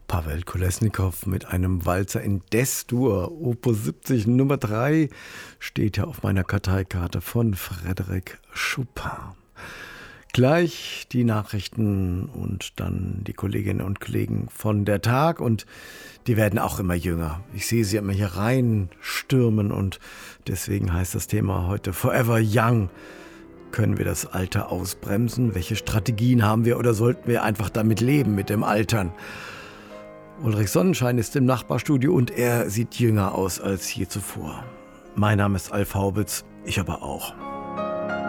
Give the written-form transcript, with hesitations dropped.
Pawel Kolesnikow mit einem Walzer in Des-Dur, Opus 70 Nummer 3, steht ja auf meiner Karteikarte von Frédéric Chopin. Gleich die Nachrichten und dann die Kolleginnen und Kollegen von der Tag, und die werden auch immer jünger. Ich sehe sie immer hier reinstürmen, und deswegen heißt das Thema heute Forever Young. Können wir das Alter ausbremsen? Welche Strategien haben wir, oder sollten wir einfach damit leben, mit dem Altern? Ulrich Sonnenschein ist im Nachbarstudio und er sieht jünger aus als je zuvor. Mein Name ist Alf Haubitz, ich aber auch.